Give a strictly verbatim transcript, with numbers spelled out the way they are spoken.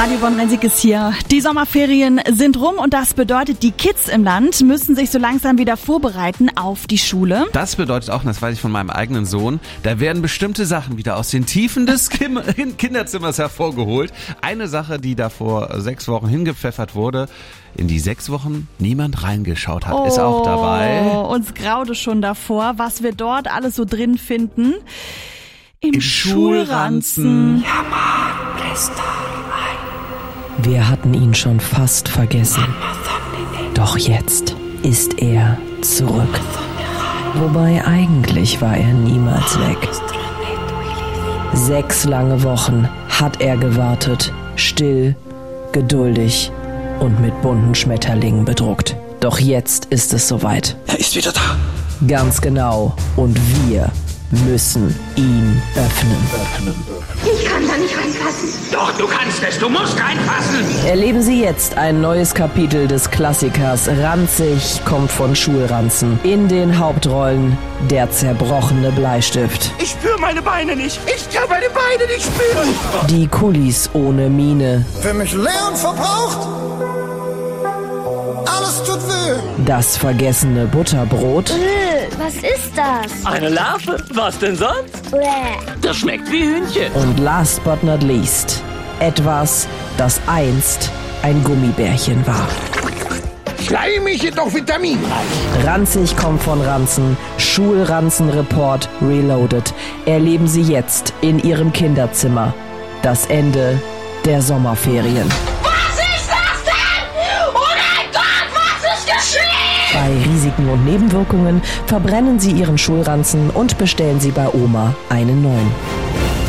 Radio Bonn-Rensig ist hier. Die Sommerferien sind rum und das bedeutet, die Kids im Land müssen sich so langsam wieder vorbereiten auf die Schule. Das bedeutet auch, das weiß ich von meinem eigenen Sohn, da werden bestimmte Sachen wieder aus den Tiefen des Kim- Kinderzimmers hervorgeholt. Eine Sache, die da vor sechs Wochen hingepfeffert wurde, in die sechs Wochen niemand reingeschaut hat, oh, ist auch dabei. Uns graute schon davor, was wir dort alles so drin finden. Im, Im Schulranzen. Schulranzen. Ja, Mann, bläst da rein. Wir hatten ihn schon fast vergessen. Doch jetzt ist er zurück. Wobei eigentlich war er niemals weg. Sechs lange Wochen hat er gewartet, still, geduldig und mit bunten Schmetterlingen bedruckt. Doch jetzt ist es soweit. Er ist wieder da. Ganz genau. Und wir müssen ihn öffnen. Ich kann da nicht reinfassen. Doch, du kannst es. Du musst reinfassen. Erleben Sie jetzt ein neues Kapitel des Klassikers Ranzig kommt von Schulranzen. In den Hauptrollen der zerbrochene Bleistift. Ich spüre meine Beine nicht. Ich kann meine Beine nicht spüren. Die Kulis ohne Miene. Für mich leer und verbraucht. Alles tut weh. Das vergessene Butterbrot. Was ist das? Eine Larve? Was denn sonst? Bäh. Das schmeckt wie Hühnchen. Und last but not least, etwas, das einst ein Gummibärchen war. Schleimig, jedoch vitaminreich. Ranzig kommt von Ranzen. Schulranzen-Report Reloaded. Erleben Sie jetzt in Ihrem Kinderzimmer das Ende der Sommerferien. Was ist das denn? Oh mein Gott, was ist geschehen? Bei Risiken und Nebenwirkungen verbrennen Sie Ihren Schulranzen und bestellen Sie bei Oma einen neuen.